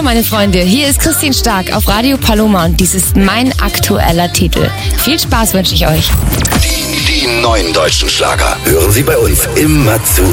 meine Freunde, hier ist Christine Stark auf Radio Paloma und dies ist mein aktueller Titel. Viel Spaß wünsche ich euch. Die neuen deutschen Schlager hören Sie bei uns immer zuerst.